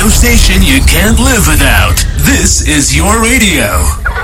station you can't live without. This is your radio.